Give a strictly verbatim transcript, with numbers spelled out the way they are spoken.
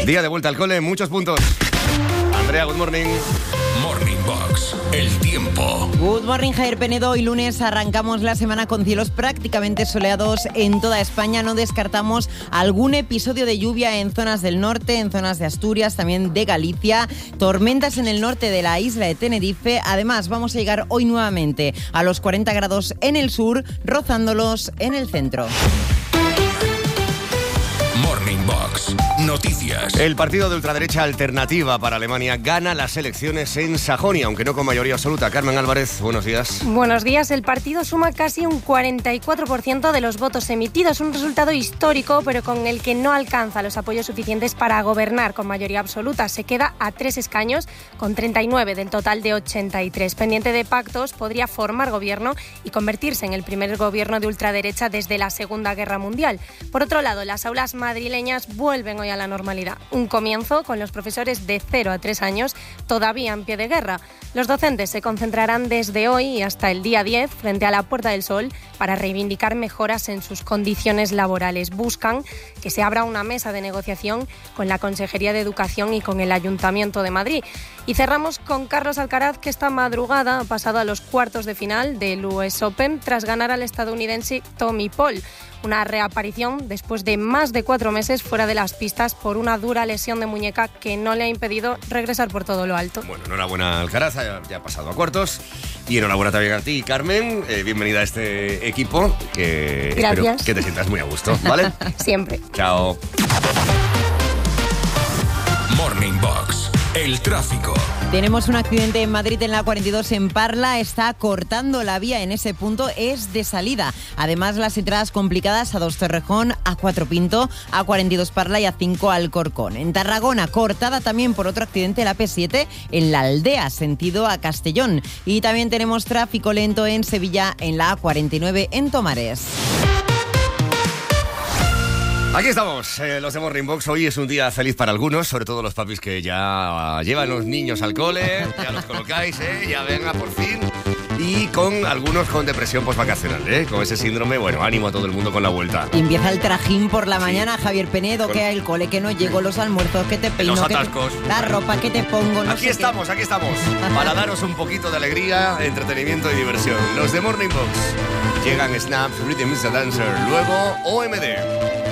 Día de vuelta al cole, muchos puntos. Andrea, good morning. Morning Box, el tiempo. Good morning, Javier Penedo. Hoy lunes arrancamos la semana con cielos prácticamente soleados en toda España. No descartamos algún episodio de lluvia en zonas del norte, en zonas de Asturias, también de Galicia. Tormentas en el norte de la isla de Tenerife. Además, vamos a llegar hoy nuevamente a los cuarenta grados en el sur, rozándolos en el centro. Morning Box, noticias. El partido de ultraderecha Alternativa para Alemania gana las elecciones en Sajonia, aunque no con mayoría absoluta. Carmen Álvarez, buenos días. Buenos días. El partido suma casi un cuarenta y cuatro por ciento de los votos emitidos, un resultado histórico, pero con el que no alcanza los apoyos suficientes para gobernar con mayoría absoluta. Se queda a tres escaños, con treinta y nueve del total de ochenta y tres. Pendiente de pactos, podría formar gobierno y convertirse en el primer gobierno de ultraderecha desde la Segunda Guerra Mundial. Por otro lado, las aulas madrileñas vuelven hoy a la normalidad. Un comienzo con los profesores de cero a tres años todavía en pie de guerra. Los docentes se concentrarán desde hoy y hasta el día diez frente a la Puerta del Sol para reivindicar mejoras en sus condiciones laborales. Buscan que se abra una mesa de negociación con la Consejería de Educación y con el Ayuntamiento de Madrid. Y cerramos con Carlos Alcaraz, que esta madrugada ha pasado a los cuartos de final del U S Open tras ganar al estadounidense Tommy Paul. Una reaparición después de más de cuatro meses fuera de las pistas por una dura lesión de muñeca que no le ha impedido regresar por todo lo alto. Bueno, enhorabuena Alcaraz, ya ha pasado a cuartos. Y enhorabuena también a ti, Carmen. Eh, bienvenida a este equipo. Que Gracias. Espero que te sientas muy a gusto, ¿vale? Siempre. Chao. Morning Box, el tráfico. Tenemos un accidente en Madrid en la cuarenta y dos en Parla. Está cortando la vía en ese punto, es de salida. Además, las entradas complicadas a dos Torrejón, a cuatro Pinto, a cuarenta y dos Parla y a cinco Alcorcón. En Tarragona, cortada también por otro accidente la P siete en la Aldea, sentido a Castellón. Y también tenemos tráfico lento en Sevilla en la A cuarenta y nueve en Tomares. Aquí estamos, eh, los de Morning Box. Hoy es un día feliz para algunos, sobre todo los papis que ya llevan los niños al cole, ya los colocáis, ¿eh? Ya venga, por fin. Y con algunos con depresión postvacacional, ¿eh? Con ese síndrome, bueno, ánimo a todo el mundo con la vuelta. Y empieza el trajín por la Sí. mañana, Javier Penedo, Con- que el cole, que no llego, los almuerzos, que te peino, Los que te- atascos. la ropa, que te pongo, no Aquí sé estamos, aquí estamos, para daros un poquito de alegría, entretenimiento y diversión. Los de Morning Box. Llegan Snaps, Rhythm is a Dancer, luego O M D.